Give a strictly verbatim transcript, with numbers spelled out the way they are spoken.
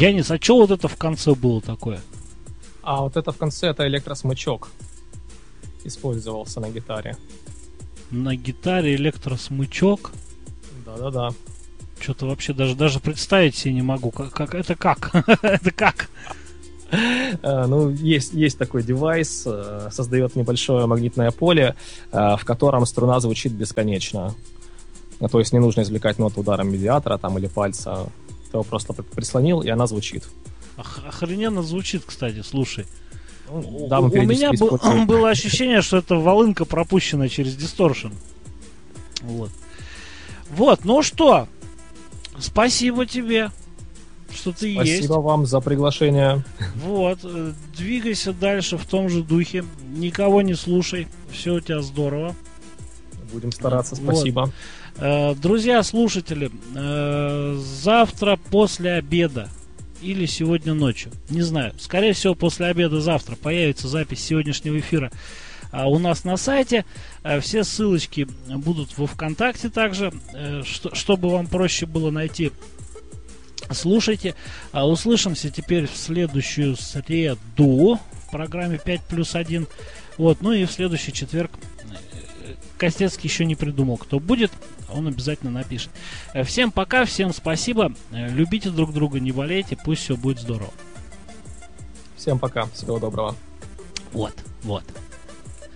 Янис, а что вот это в конце было такое? А вот это в конце, это электросмычок использовался на гитаре. На гитаре электросмычок? Да-да-да. Что-то вообще даже, даже представить себе не могу. Как, как, это как? Это как? Ну, есть, есть такой девайс, создает небольшое магнитное поле, в котором струна звучит бесконечно. То есть не нужно извлекать ноту ударом медиатора там, или пальца. Ты его просто прислонил, и она звучит. Ох, охрененно звучит, кстати, слушай. Ну, да, мы у меня был, используем. было ощущение, что это волынка пропущена через дисторшн. Вот. Вот, ну что, спасибо тебе, что ты Спасибо есть. Спасибо вам за приглашение. Вот, двигайся дальше в том же духе, никого не слушай, все у тебя здорово. Будем стараться, спасибо. Вот. Друзья, слушатели, завтра после обеда или сегодня ночью, не знаю, скорее всего после обеда завтра появится запись сегодняшнего эфира у нас на сайте. Все ссылочки будут во ВКонтакте также, чтобы вам проще было найти. Слушайте. Услышимся теперь в следующую среду в программе пять плюс один. Вот, ну и в следующий четверг Костецкий еще не придумал, кто будет. Он обязательно напишет. Всем пока, всем спасибо. Любите друг друга, не болейте. Пусть все будет здорово. Всем пока. Всего доброго. Вот, вот.